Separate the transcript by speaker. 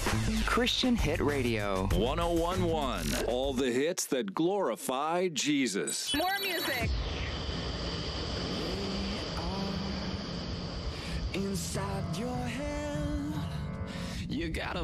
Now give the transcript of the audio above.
Speaker 1: Christian Hit Radio.
Speaker 2: 1011. All the hits that glorify Jesus.
Speaker 3: More music.
Speaker 4: Inside your head, you gotta